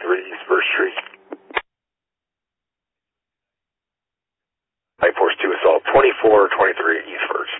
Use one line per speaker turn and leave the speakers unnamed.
East First Street. Light Force 2 Assault, 2423 East First.